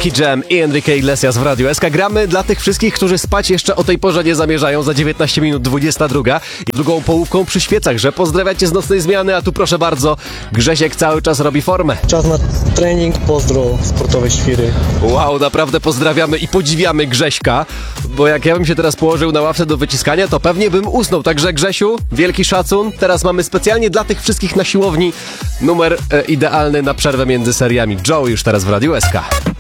Nicky Jam i Enrique Iglesias w Radiu SK. Gramy dla tych wszystkich, którzy spać jeszcze o tej porze nie zamierzają. Za 19 minut 22 i drugą połówką przy świecach, że pozdrawiacie z nocnej zmiany, a tu proszę bardzo, Grzesiek cały czas robi formę. Czas na trening, pozdro sportowe świry. Wow, naprawdę pozdrawiamy i podziwiamy Grześka, bo jak ja bym się teraz położył na ławce do wyciskania, to pewnie bym usnął. Także Grzesiu, wielki szacun. Teraz mamy specjalnie dla tych wszystkich na siłowni numer idealny na przerwę między seriami. Joe już teraz w Radiu SK.